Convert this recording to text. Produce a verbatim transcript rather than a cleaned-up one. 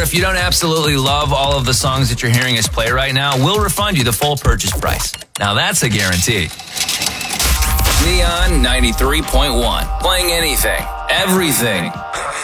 if you don't absolutely love all of the songs that you're hearing us play right now, we'll refund you the full purchase price. Now that's a guarantee. Neon ninety-three point one. Playing anything, everything,